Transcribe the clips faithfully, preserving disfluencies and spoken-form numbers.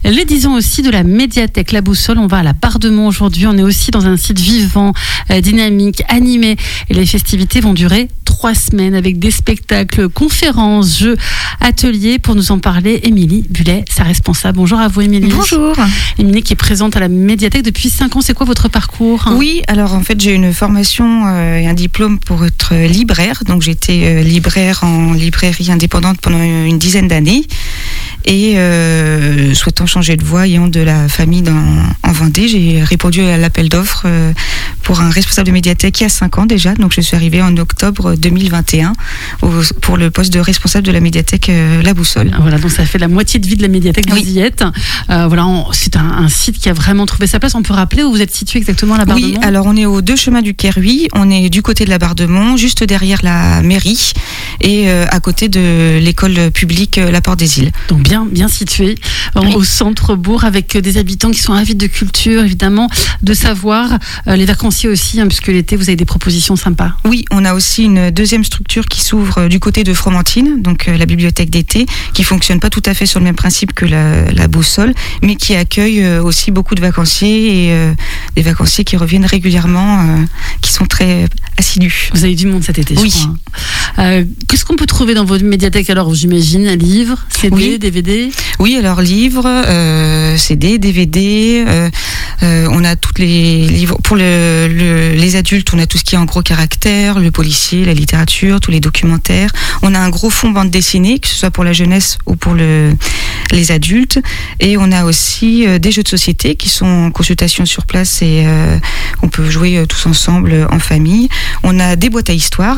Les dix ans aussi de la médiathèque La Boussole. On va à la Bardemont aujourd'hui. On est aussi dans un site vivant, euh, dynamique, animé. Et les festivités vont durer trois semaines avec des spectacles, conférences, jeux, ateliers. Pour nous en parler, Émilie Bullet, sa responsable. Bonjour à vous, Émilie. Bonjour. Émilie qui est présente à la médiathèque depuis cinq ans. C'est quoi votre parcours ? Oui, alors en fait j'ai une formation euh, et un diplôme pour être libraire. Donc j'étais euh, libraire en librairie indépendante pendant une dizaine d'années. Et euh, souhaitant changer de voie, ayant de la famille dans, en Vendée, j'ai répondu à l'appel d'offres euh, pour un responsable de médiathèque il y a cinq ans déjà. Donc je suis arrivée en octobre deux mille vingt et un au, pour le poste de responsable de la médiathèque euh, La Boussole. Voilà, donc ça fait la moitié de vie de la médiathèque, vous oui. y êtes. Euh, voilà, on, c'est un, un site qui a vraiment trouvé sa place. On peut rappeler où vous êtes situé exactement à la Bardemont ? Oui, alors on est aux deux chemins du Querhuy. On est du côté de la Bardemont, juste derrière la mairie et euh, à côté de l'école publique euh, La Porte des Îles. Donc bien, bien situé, euh, oui. au centre-bourg, avec des habitants qui sont avides de culture, évidemment, de savoir. Euh, les vacanciers aussi, hein, puisque l'été, vous avez des propositions sympas. Oui, on a aussi une deuxième structure qui s'ouvre du côté de Fromentine, donc euh, la bibliothèque d'été, qui fonctionne pas tout à fait sur le même principe que la, la Boussole, mais qui accueille euh, aussi beaucoup de vacanciers et euh, des vacanciers qui reviennent régulièrement, euh, qui sont très assidus. Vous avez du monde cet été, oui. je crois. Hein. Euh, qu'est-ce qu'on peut trouver dans votre médiathèque alors ? J'imagine livres, C D, oui. D V D. Oui, alors livres, euh, C D, D V D. Euh, euh, on a toutes les livres pour le, le, les adultes. On a tout ce qui est en gros caractère, le policier, la littérature, tous les documentaires. On a un gros fond bande dessinée, que ce soit pour la jeunesse ou pour le, les adultes. Et on a aussi euh, des jeux de société qui sont en consultation sur place et euh, on peut jouer euh, tous ensemble en famille. On a des boîtes à histoire.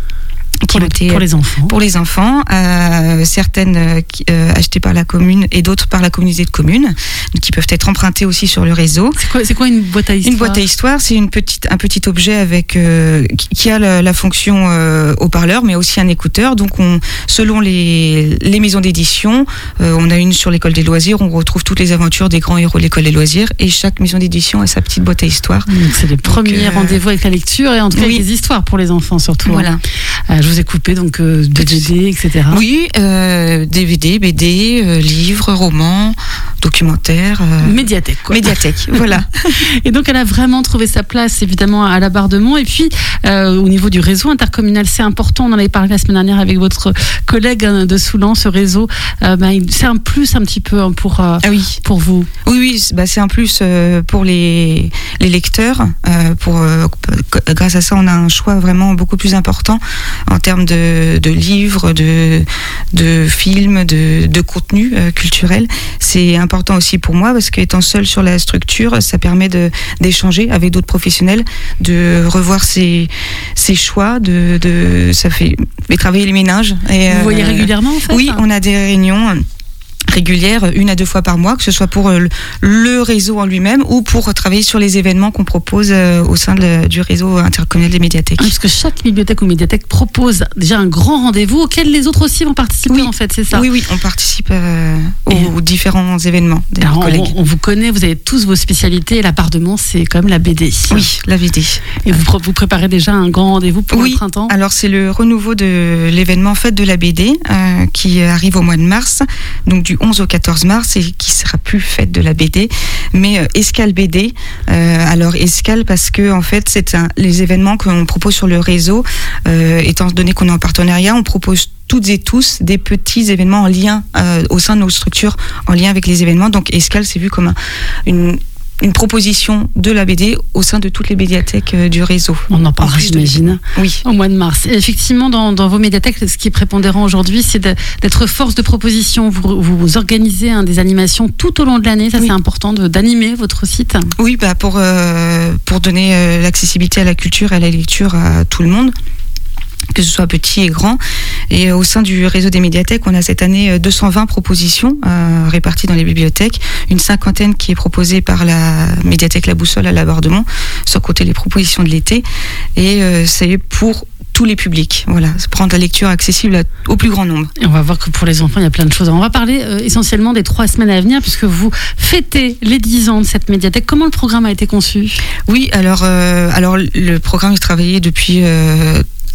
Pour, été, pour les enfants. Pour les enfants, euh, certaines euh, euh, achetées par la commune et d'autres par la communauté de communes, qui peuvent être empruntées aussi sur le réseau. C'est quoi, c'est quoi une boîte à histoire ? Une boîte à histoire, c'est une petite, un petit objet avec euh, qui a la, la fonction euh, haut-parleur, mais aussi un écouteur. Donc, on, selon les, les maisons d'édition, euh, on a une sur l'école des loisirs, on retrouve toutes les aventures des grands héros de l'école des loisirs, et chaque maison d'édition a sa petite boîte à histoire. Donc, c'est les premiers euh, rendez-vous avec la lecture et en tout cas oui. avec les histoires pour les enfants surtout. Voilà. Hein. Euh, je vous ai coupé, donc euh, D V D, et cetera. Oui, euh, D V D, B D, euh, livres, romans, documentaires. Euh, médiathèque, quoi. Médiathèque, voilà. Et donc, elle a vraiment trouvé sa place, évidemment, à la Bardemont. Et puis, euh, au niveau du réseau intercommunal, c'est important. On en avait parlé la semaine dernière avec votre collègue hein, de Soulan, ce réseau. Euh, bah, c'est un plus un petit peu hein, pour, euh, ah oui. pour vous. Oui, oui, bah, c'est un plus euh, pour les, les lecteurs. Euh, pour, euh, grâce à ça, on a un choix vraiment beaucoup plus important en termes de, de livres, de, de films, de, de contenu euh, culturel. C'est important aussi pour moi parce qu'étant seule sur la structure, ça permet de, d'échanger avec d'autres professionnels, de revoir ses, ses choix, de, de, ça fait, fait travailler les méninges. Et, vous euh, voyez régulièrement en fait ? Oui, on a des réunions régulières, une à deux fois par mois, que ce soit pour le, le réseau en lui-même ou pour travailler sur les événements qu'on propose euh, au sein de, du réseau intercommunal des médiathèques. Ah, parce que chaque bibliothèque ou médiathèque propose déjà un grand rendez-vous auquel les autres aussi vont participer oui. en fait, c'est ça ? Oui, oui, on participe euh, aux, et, aux différents événements des alors, collègues. On, on vous connaît, vous avez tous vos spécialités et la Bardemont, c'est quand même la B D. Oui, la B D. Et vous, vous préparez déjà un grand rendez-vous pour oui. le printemps ? Alors c'est le renouveau de l'événement Fête de la B D euh, qui arrive au mois de mars, donc du onze au quatorze mars, et qui sera plus Fête de la B D, mais euh, Escale B D. Euh, alors Escale parce que en fait c'est un, les événements qu'on propose sur le réseau, euh, étant donné qu'on est en partenariat, on propose toutes et tous des petits événements en lien euh, au sein de nos structures, en lien avec les événements. Donc Escale c'est vu comme un, une une proposition de la B D au sein de toutes les médiathèques euh, du réseau. On en parlera, j'imagine, oui. au mois de mars. Et effectivement, dans, dans vos médiathèques, ce qui est prépondérant aujourd'hui, c'est de, d'être force de proposition. Vous, vous, vous organisez hein, des animations tout au long de l'année. Ça, oui. C'est important de, d'animer votre site. Oui, bah pour, euh, pour donner euh, l'accessibilité à la culture et à la lecture à tout le monde, que ce soit petit et grand. Et au sein du réseau des médiathèques, on a cette année deux cent vingt propositions euh, réparties dans les bibliothèques, une cinquantaine qui est proposée par la médiathèque La Boussole à la Bardemont, sans compter les propositions de l'été. Et euh, c'est pour tous les publics, voilà, rendre la lecture accessible à, au plus grand nombre. Et on va voir que pour les enfants, il y a plein de choses. On va parler euh, essentiellement des trois semaines à venir, puisque vous fêtez les dix ans de cette médiathèque. Comment le programme a été conçu ? Oui, alors, euh, alors le programme est travaillé depuis... Euh,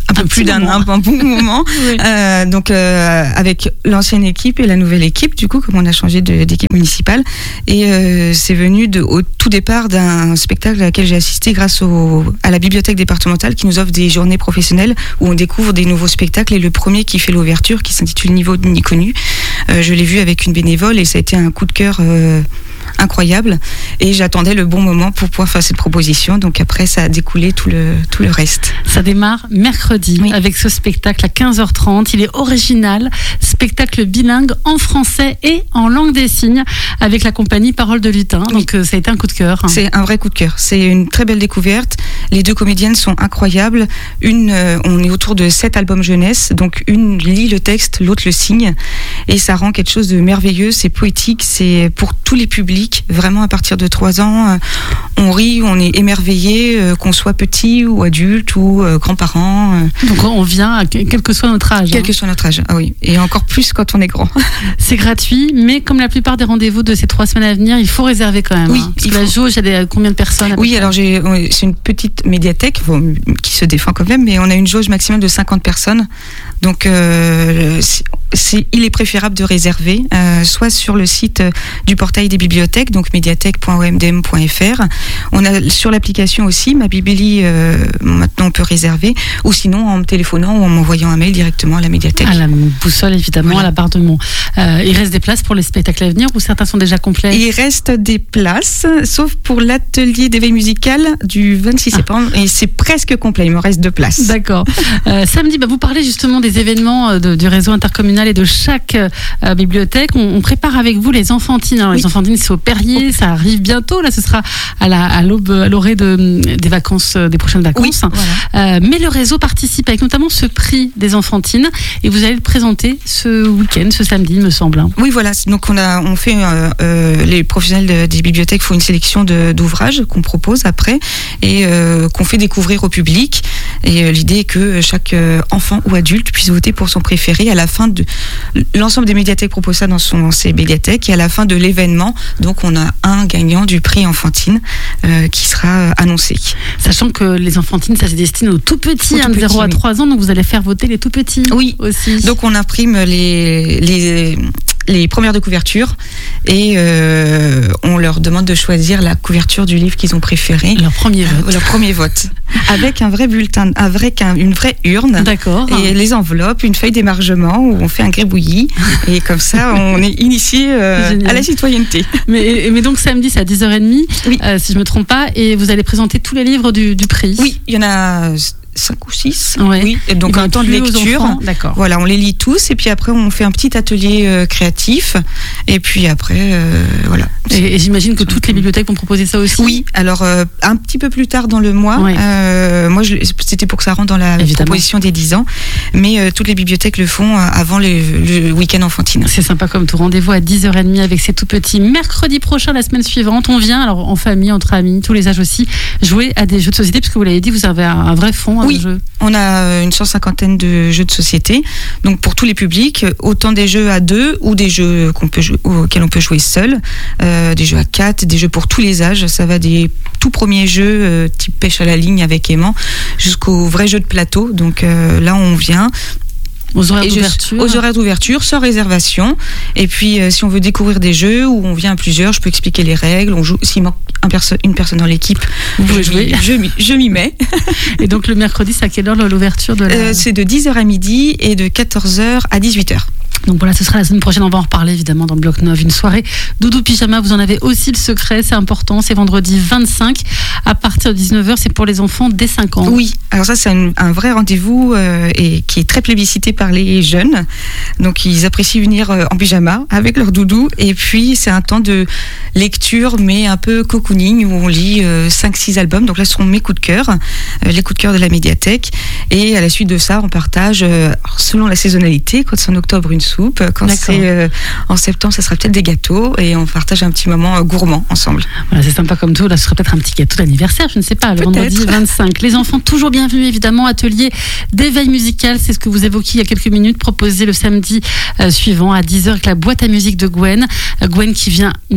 un peu plus d'un an, un bon moment. Oui. Euh, donc euh, avec l'ancienne équipe et la nouvelle équipe, du coup, comme on a changé de, d'équipe municipale, et euh, c'est venu de, au tout départ d'un spectacle à laquelle j'ai assisté grâce au, à la bibliothèque départementale qui nous offre des journées professionnelles où on découvre des nouveaux spectacles. Et le premier qui fait l'ouverture, qui s'intitule Niveau ni connu, euh, je l'ai vu avec une bénévole et ça a été un coup de cœur euh, incroyable, et j'attendais le bon moment pour pouvoir faire cette proposition. Donc après, ça a découlé tout le, tout le reste. Ça démarre mercredi oui. avec ce spectacle à quinze heures trente. Il est original, spectacle bilingue en français et en langue des signes avec la compagnie Parole de Lutin. Oui. Donc euh, ça a été un coup de cœur. Hein. C'est un vrai coup de cœur. C'est une très belle découverte. Les deux comédiennes sont incroyables. Une, euh, on est autour de sept albums jeunesse. Donc une lit le texte, l'autre le signe. Et ça rend quelque chose de merveilleux. C'est poétique. C'est pour tous les publics. Vraiment, à partir de trois ans, euh, on rit, on est émerveillé, euh, qu'on soit petit ou adulte ou euh, grands-parents. Euh. Donc on vient, quel que soit notre âge. Quel hein. que soit notre âge, ah oui. Et encore plus quand on est grand. C'est gratuit, mais comme la plupart des rendez-vous de ces trois semaines à venir, il faut réserver quand même. Oui, hein. Parce il que faut... la jauge, il y a des, combien de personnes? Oui, alors j'ai, c'est une petite médiathèque bon, qui se défend quand même, mais on a une jauge maximale de cinquante personnes. Donc euh, c'est, c'est, il est préférable de réserver, euh, soit sur le site du portail des bibliothèques, donc médiathèque point o m d m point f r. On a sur l'application aussi, ma Bibli, euh, maintenant on peut réserver, ou sinon en me téléphonant ou en m'envoyant un mail directement à la médiathèque. À la boussole, évidemment, voilà. À la barre de Mont. Euh, il reste des places pour les spectacles à venir ou certains sont déjà complets? Il reste des places, sauf pour l'atelier d'éveil musical du vingt-six septembre, ah. et c'est presque complet, il me reste deux places. D'accord. Euh, samedi, bah, vous parlez justement des événements de, du réseau intercommunal et de chaque euh, bibliothèque. On, on prépare avec vous les enfantines. Alors, oui. Les enfantines, c'est au Perrier, ça arrive bientôt. Là, ce sera à, la, à l'aube, à l'orée de, des vacances, des prochaines vacances. Oui, voilà. euh, mais le réseau participe avec notamment ce prix des enfantines et vous allez le présenter ce week-end, ce samedi, il me semble. Oui, voilà. Donc, on a, on fait, euh, euh, les professionnels de, des bibliothèques font une sélection de, d'ouvrages qu'on propose après et euh, qu'on fait découvrir au public. Et euh, l'idée est que chaque euh, enfant ou adulte puisse voter pour son préféré à la fin de l'ensemble des médiathèques proposent ça dans son ces médiathèques et à la fin de l'événement, donc on a un gagnant du prix enfantine euh, qui sera euh, annoncé. Sachant que les enfantines, ça se destine aux tout petits, aux tout petits, zéro à trois ans, donc vous allez faire voter les tout petits. Oui, aussi. Donc on imprime les les les premières de couverture et euh, on leur demande de choisir la couverture du livre qu'ils ont préféré. Leur premier vote. Euh, leur premier vote. Avec un vrai bulletin, avec un, une vraie urne. D'accord. Et les enveloppes, une feuille d'émargement où on fait un gribouillis. Et comme ça, on est initié euh, à la citoyenneté. Mais, mais donc samedi, c'est à dix heures trente, oui. euh, si je ne me trompe pas. Et vous allez présenter tous les livres du, du prix. Oui, il y en a cinq ou six. Ouais. Oui, et donc un temps de lecture. D'accord. Voilà, on les lit tous et puis après on fait un petit atelier euh, créatif et puis après euh, voilà. Et, et j'imagine que toutes les bibliothèques vont proposer ça aussi. Oui, alors euh, un petit peu plus tard dans le mois. Ouais. Euh, moi, je, c'était pour que ça rentre dans la Évidemment. proposition des dix ans, mais euh, toutes les bibliothèques le font avant le, le week-end enfantine. C'est sympa comme tout. Rendez-vous à dix heures trente avec ces tout petits. Mercredi prochain, la semaine suivante, on vient alors en famille, entre amis, tous les âges aussi, jouer à des jeux de société parce que vous l'avez dit, vous avez un, un vrai fond. Oui, jeu. On a une cent cinquantaine de jeux de société, donc pour tous les publics, autant des jeux à deux ou des jeux qu'on peut jouer, auxquels on peut jouer seul, euh, des jeux à quatre, des jeux pour tous les âges. Ça va des tout premiers jeux euh, type pêche à la ligne avec aimant jusqu'aux vrais jeux de plateau. Donc euh, là, on vient. Aux horaires d'ouverture. Aux horaires d'ouverture, sans réservation. Et puis, euh, si on veut découvrir des jeux où on vient à plusieurs, je peux expliquer les règles. On joue, s'il manque un perso- une personne dans l'équipe, vous pouvez je, jouer. M'y, je, m'y, je m'y mets. Et donc, le mercredi, c'est à quelle heure l'ouverture de la... euh, C'est de dix heures à midi et de quatorze heures à dix-huit heures. Donc voilà, ce sera la semaine prochaine, on va en reparler évidemment dans le Bloc neuf. Une soirée Doudou Pyjama, vous en avez aussi le secret, c'est important, c'est vendredi vingt-cinq à partir de dix-neuf heures, c'est pour les enfants dès cinq ans. Oui, alors ça c'est un, un vrai rendez-vous euh, et qui est très plébiscité par les jeunes, donc ils apprécient venir euh, en pyjama avec leur doudou et puis c'est un temps de lecture mais un peu cocooning où on lit euh, cinq six albums, donc là ce seront mes coups de cœur, euh, les coups de cœur de la médiathèque et à la suite de ça on partage euh, selon la saisonnalité, quand c'est en octobre une soupe, quand D'accord. c'est euh, en septembre ça sera peut-être des gâteaux et on partage un petit moment euh, gourmand ensemble. Voilà, c'est sympa comme tout, là ce sera peut-être un petit gâteau d'anniversaire, je ne sais pas, le peut-être. Vendredi vingt-cinq. Les enfants toujours bienvenus évidemment, atelier d'éveil musical, c'est ce que vous évoquiez il y a quelques minutes, proposé le samedi euh, suivant à dix heures avec la boîte à musique de Gwen. Euh, Gwen qui vient, il me semble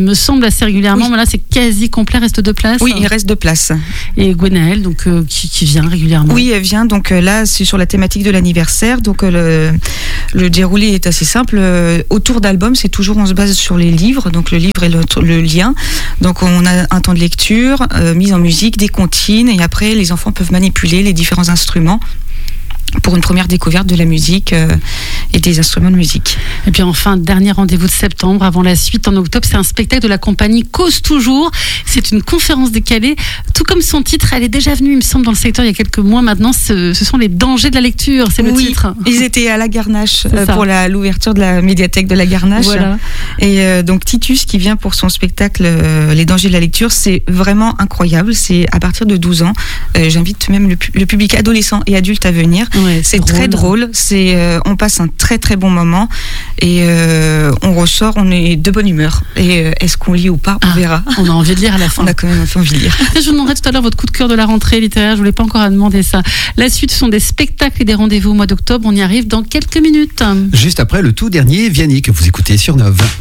semble assez régulièrement, oui. mais là c'est quasi complet, reste deux places. Oui, il reste deux places. Et Gwenaëlle, donc euh, qui, qui vient régulièrement. Oui, elle vient. Donc euh, là, c'est sur la thématique de l'anniversaire. Donc euh, le, le déroulé est assez simple. Euh, autour d'albums, c'est toujours on se base sur les livres. Donc le livre et le, le lien. Donc on a un temps de lecture, euh, mise en musique, des comptines, et après les enfants peuvent manipuler les différents instruments pour une première découverte de la musique euh, et des instruments de musique. Et puis enfin, dernier rendez-vous de septembre, avant la suite en octobre, c'est un spectacle de la compagnie Cause Toujours. C'est une conférence décalée, tout comme son titre. Elle est déjà venue, il me semble, dans le secteur il y a quelques mois maintenant. Ce, ce sont les dangers de la lecture, c'est le oui, titre. Ils étaient à la Garnache euh, pour la, l'ouverture de la médiathèque de la Garnache. Voilà. Et euh, donc Titus qui vient pour son spectacle euh, Les dangers de la lecture, c'est vraiment incroyable. C'est à partir de douze ans. Euh, j'invite même le, le public adolescent et adulte à venir. Ouais, c'est, c'est drôle. Très drôle. C'est, euh, on passe un très très bon moment et euh, on ressort, on est de bonne humeur. Et euh, est-ce qu'on lit ou pas, on ah, verra. On a envie de lire à la fin. On a quand même envie de lire. Je vous demanderai tout à l'heure votre coup de cœur de la rentrée littéraire. Je voulais pas encore demander ça. La suite, ce sont des spectacles et des rendez-vous au mois d'octobre. On y arrive dans quelques minutes. Juste après le tout dernier Vianney que vous écoutez sur Nov.